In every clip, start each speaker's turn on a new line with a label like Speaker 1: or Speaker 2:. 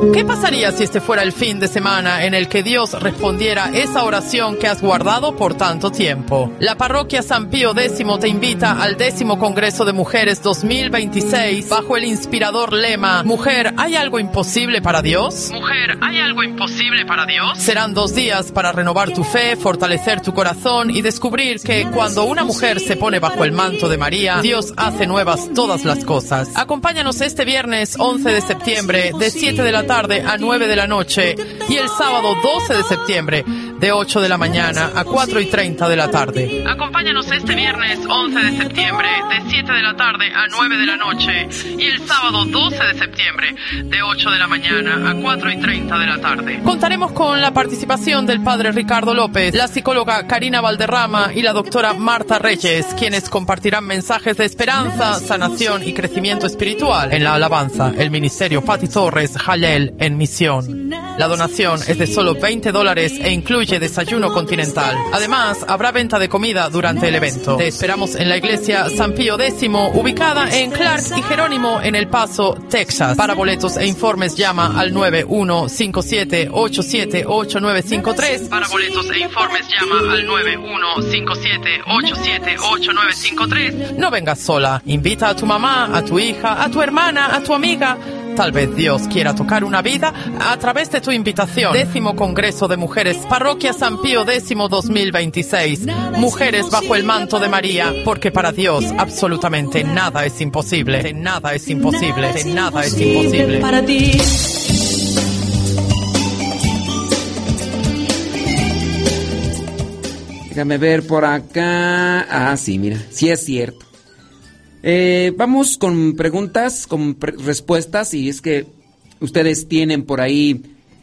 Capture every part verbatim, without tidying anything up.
Speaker 1: ¿Qué pasaría si este fuera el fin de semana en el que Dios respondiera esa oración que has guardado por tanto tiempo? La parroquia San Pío X te invita al décimo Congreso de Mujeres dos mil veintiséis bajo el inspirador lema Mujer, ¿hay algo imposible para Dios? Mujer, ¿hay algo imposible para Dios? Serán dos días para renovar tu fe, fortalecer tu corazón y descubrir que cuando una mujer se pone bajo el manto de María, Dios hace nuevas todas las cosas. Acompáñanos este viernes once de septiembre de siete de la tarde a nueve de la noche y el sábado doce de septiembre de ocho de la mañana a cuatro y treinta de la tarde. Acompáñanos este viernes once de septiembre de siete de la tarde a nueve de la noche y el sábado doce de septiembre de ocho de la mañana a cuatro y treinta de la tarde. Contaremos con la participación del padre Ricardo López, la psicóloga Karina Valderrama y la doctora Marta Reyes, quienes compartirán mensajes de esperanza, sanación y crecimiento espiritual en la alabanza, el ministerio Pati Torres Jalel en misión. La donación es de solo veinte dólares e incluye desayuno continental. Además, habrá venta de comida durante el evento. Te esperamos en la iglesia San Pío X, ubicada en Clark y Jerónimo en El Paso, Texas. Para boletos e informes llama al nueve uno cinco siete ocho siete ocho nueve cinco tres. Para boletos e informes llama al nueve uno cinco siete ocho siete ocho nueve cinco tres. No vengas sola. Invita a tu mamá, a tu hija, a tu hermana, a tu amiga. Tal vez Dios quiera tocar una vida a través de tu invitación. Décimo Congreso de Mujeres, Parroquia San Pío X dos mil veintiséis. Mujeres bajo el manto de María, porque para Dios absolutamente nada es imposible. Nada es imposible. Nada es imposible.
Speaker 2: Para ti.
Speaker 3: Déjame ver por acá. Ah, sí, mira, sí es cierto. Eh, vamos con preguntas, con pre- respuestas, y es que ustedes tienen por ahí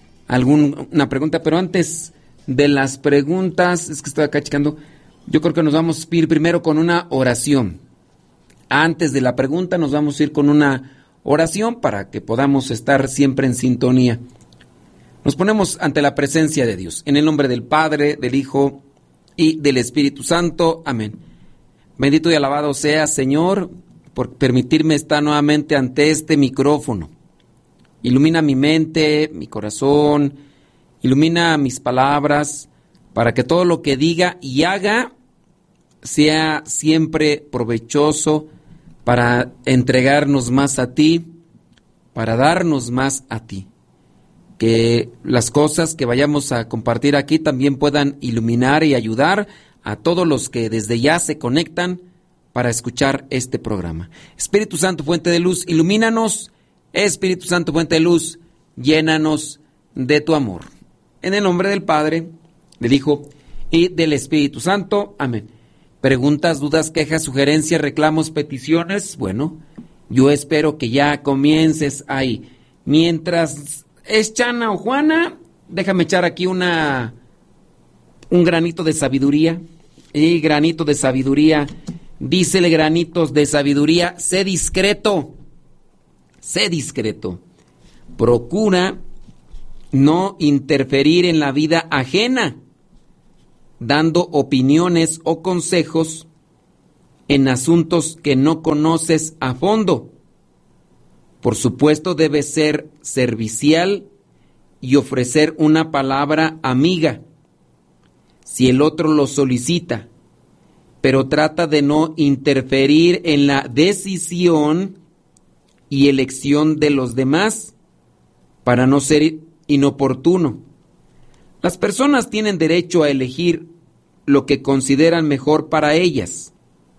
Speaker 3: alguna pregunta, pero antes de las preguntas, es que estoy acá checando, yo creo que nos vamos a ir primero con una oración. Antes de la pregunta nos vamos a ir con una oración para que podamos estar siempre en sintonía. Nos ponemos ante la presencia de Dios, en el nombre del Padre, del Hijo y del Espíritu Santo. Amén. Bendito y alabado seas, Señor, por permitirme estar nuevamente ante este micrófono. Ilumina mi mente, mi corazón, ilumina mis palabras, para que todo lo que diga y haga sea siempre provechoso para entregarnos más a ti, para darnos más a ti. Que las cosas que vayamos a compartir aquí también puedan iluminar y ayudar a todos los que desde ya se conectan para escuchar este programa. Espíritu Santo, fuente de luz, ilumínanos. Espíritu Santo, fuente de luz, llénanos de tu amor. En el nombre del Padre, del Hijo y del Espíritu Santo. Amén. Preguntas, dudas, quejas, sugerencias, reclamos, peticiones. Bueno, yo espero que ya comiences ahí. Mientras es Chana o Juana, déjame echar aquí una... un granito de sabiduría. Y granito de sabiduría, dícele granitos de sabiduría, sé discreto, sé discreto. Procura no interferir en la vida ajena, dando opiniones o consejos en asuntos que no conoces a fondo. Por supuesto, debes ser servicial y ofrecer una palabra amiga si el otro lo solicita, pero trata de no interferir en la decisión y elección de los demás para no ser inoportuno. Las personas tienen derecho a elegir lo que consideran mejor para ellas.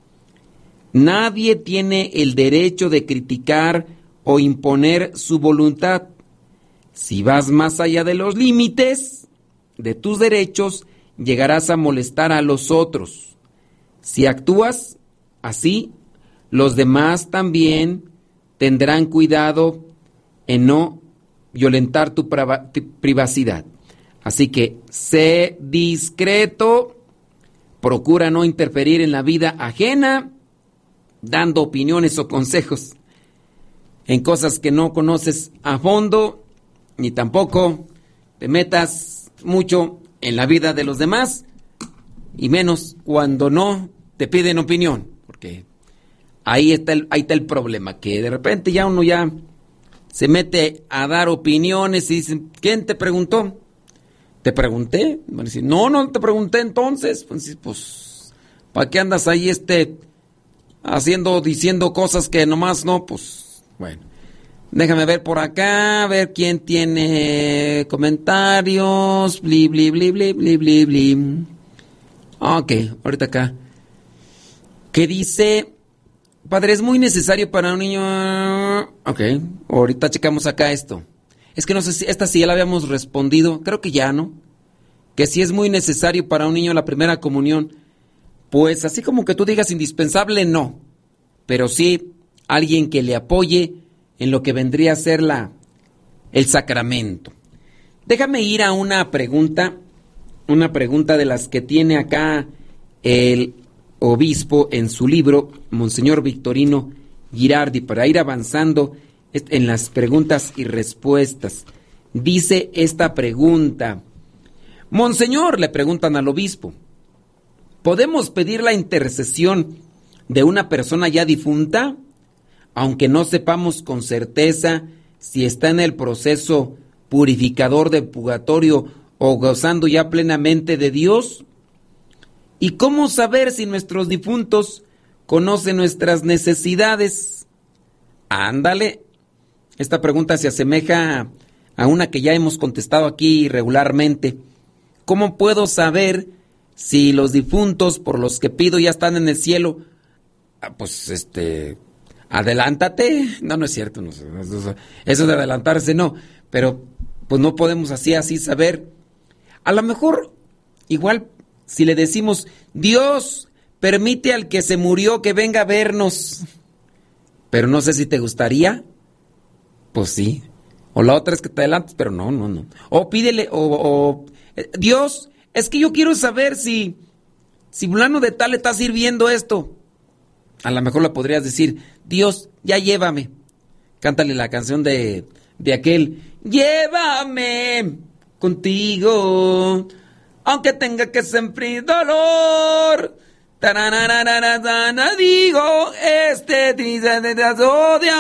Speaker 3: Nadie tiene el derecho de criticar o imponer su voluntad. Si vas más allá de los límites de tus derechos, llegarás a molestar a los otros. Si actúas así, los demás también tendrán cuidado en no violentar tu privacidad. Así que sé discreto, procura no interferir en la vida ajena, dando opiniones o consejos en cosas que no conoces a fondo, ni tampoco te metas mucho en la vida de los demás, y menos cuando no te piden opinión, porque ahí está el, ahí está el problema, que de repente ya uno ya se mete a dar opiniones y dicen, ¿quién te preguntó? ¿Te pregunté? Van a decir, no, no te pregunté entonces. Pues, pues ¿para qué andas ahí este haciendo, diciendo cosas que nomás no? Pues, bueno. Déjame ver por acá, a ver quién tiene comentarios. Bli, bli, bli, bli, bli, bli, bli. Ok, ahorita acá. ¿Qué dice? Padre, es muy necesario para un niño. Ok, ahorita checamos acá esto. Es que no sé si esta sí ya la habíamos respondido. Creo que ya, ¿no? Que si es muy necesario para un niño la primera comunión. Pues así como que tú digas indispensable, no. Pero sí alguien que le apoye en lo que vendría a ser la, el sacramento. Déjame ir a una pregunta, una pregunta de las que tiene acá el obispo en su libro, Monseñor Victorino Girardi, para ir avanzando en las preguntas y respuestas. Dice esta pregunta: Monseñor, le preguntan al obispo, ¿podemos pedir la intercesión de una persona ya difunta, aunque no sepamos con certeza si está en el proceso purificador del purgatorio o gozando ya plenamente de Dios? ¿Y cómo saber si nuestros difuntos conocen nuestras necesidades? Ándale, esta pregunta se asemeja a una que ya hemos contestado aquí regularmente. ¿Cómo puedo saber si los difuntos por los que pido ya están en el cielo? Ah, pues este... adelántate. No, no es cierto. No, eso, eso de adelantarse no. Pero pues no podemos así, así saber. A lo mejor, igual, si le decimos, Dios, permite al que se murió que venga a vernos. Pero no sé si te gustaría. Pues sí. O la otra es que te adelantes, pero no, no, no. O pídele, o, o Dios, es que yo quiero saber si, si fulano de tal le está sirviendo esto. A lo mejor le podrías decir, Dios, ya llévame. Cántale la canción de, de aquel, llévame contigo, aunque tenga que sufrir dolor. Taranarararana, digo, este trizazo de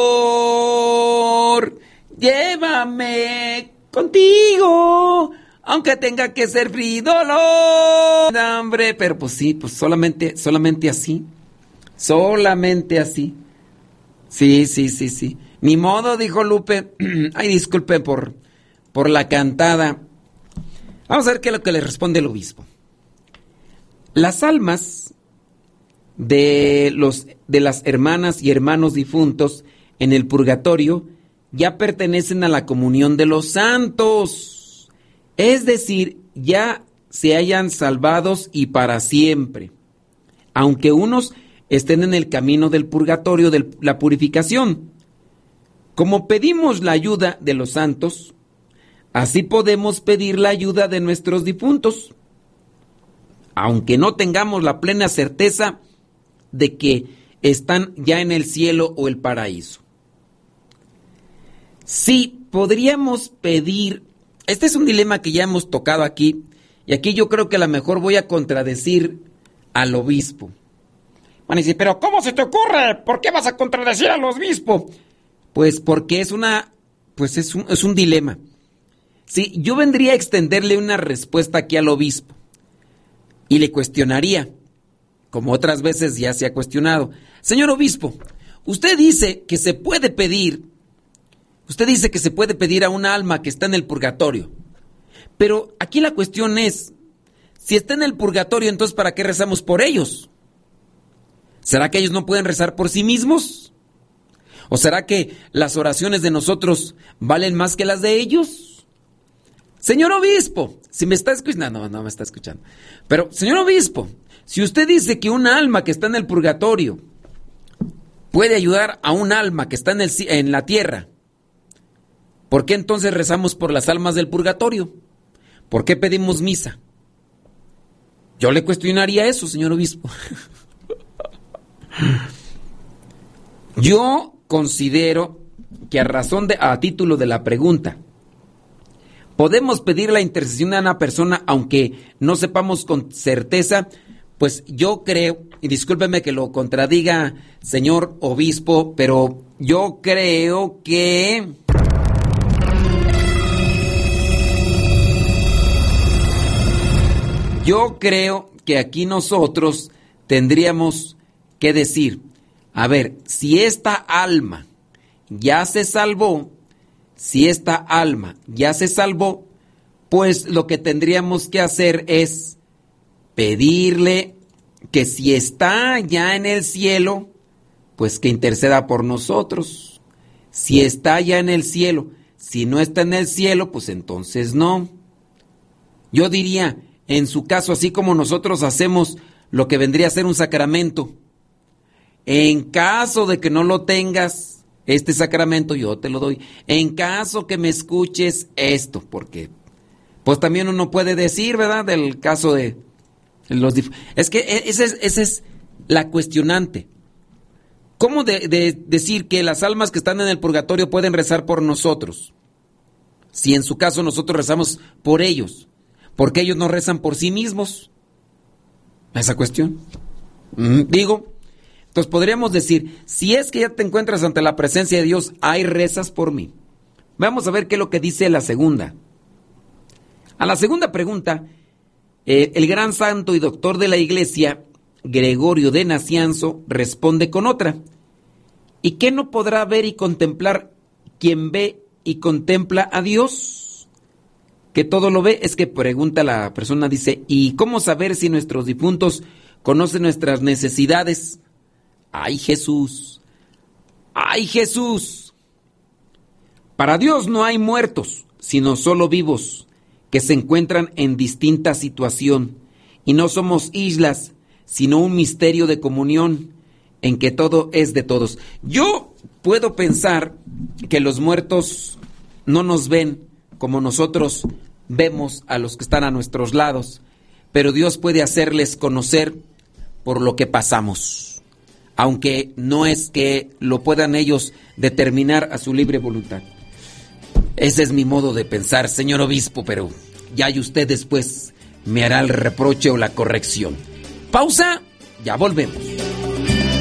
Speaker 3: amor. Llévame contigo, aunque tenga que sufrir dolor. Hambre, pero pues sí, pues solamente, solamente así. Solamente así. Sí, sí, sí, sí. Ni modo, dijo Lupe. Ay, disculpe por, por la cantada. Vamos a ver qué es lo que le responde el obispo. Las almas de, los, de las hermanas y hermanos difuntos en el purgatorio ya pertenecen a la comunión de los santos. Es decir, ya se hayan salvados y para siempre. Aunque unos estén en el camino del purgatorio de la purificación. Como pedimos la ayuda de los santos, así podemos pedir la ayuda de nuestros difuntos, aunque no tengamos la plena certeza de que están ya en el cielo o el paraíso. Sí, podríamos pedir, este es un dilema que ya hemos tocado aquí, y aquí yo creo que a lo mejor voy a contradecir al obispo. Van a decir, pero ¿cómo se te ocurre? ¿Por qué vas a contradecir al obispo? Pues porque es una, pues es un, es un dilema. Sí, yo vendría a extenderle una respuesta aquí al obispo y le cuestionaría, como otras veces ya se ha cuestionado. Señor obispo, usted dice que se puede pedir, usted dice que se puede pedir a una alma que está en el purgatorio, pero aquí la cuestión es, si está en el purgatorio, entonces ¿para qué rezamos por ellos? ¿Será que ellos no pueden rezar por sí mismos? ¿O será que las oraciones de nosotros valen más que las de ellos? Señor obispo, si me está escuchando, no, no me está escuchando. Pero, señor obispo, si usted dice que un alma que está en el purgatorio puede ayudar a un alma que está en, el, en la tierra, ¿por qué entonces rezamos por las almas del purgatorio? ¿Por qué pedimos misa? Yo le cuestionaría eso, señor obispo. Yo considero que a razón de, a título de la pregunta, podemos pedir la intercesión de una persona aunque no sepamos con certeza, pues yo creo, y discúlpeme que lo contradiga, señor obispo, pero yo creo que... Yo creo que aquí nosotros tendríamos que decir, a ver, si esta alma ya se salvó, si esta alma ya se salvó, pues lo que tendríamos que hacer es pedirle que si está ya en el cielo, pues que interceda por nosotros. Si está ya en el cielo, si no está en el cielo, pues entonces no. Yo diría, en su caso, así como nosotros hacemos lo que vendría a ser un sacramento, en caso de que no lo tengas, este sacramento yo te lo doy. En caso que me escuches esto, porque pues también uno puede decir, ¿verdad? Del caso de los dif- es que esa es, esa es la cuestionante. ¿Cómo de, de decir que las almas que están en el purgatorio pueden rezar por nosotros? Si en su caso nosotros rezamos por ellos, porque ellos no rezan por sí mismos. Esa cuestión. Mm, digo, entonces podríamos decir, si es que ya te encuentras ante la presencia de Dios, hay rezas por mí. Vamos a ver qué es lo que dice la segunda. A la segunda pregunta, eh, el gran santo y doctor de la Iglesia, Gregorio de Nacianzo, responde con otra. ¿Y qué no podrá ver y contemplar quien ve y contempla a Dios? Que todo lo ve. Es que pregunta la persona, dice, ¿y cómo saber si nuestros difuntos conocen nuestras necesidades? ¡Ay, Jesús! ¡Ay, Jesús! Para Dios no hay muertos, sino solo vivos, que se encuentran en distinta situación, y no somos islas, sino un misterio de comunión, en que todo es de todos. Yo puedo pensar que los muertos no nos ven como nosotros vemos a los que están a nuestros lados, pero Dios puede hacerles conocer por lo que pasamos, aunque no es que lo puedan ellos determinar a su libre voluntad. Ese es mi modo de pensar, señor obispo, pero ya y usted después me hará el reproche o la corrección. Pausa, ya volvemos.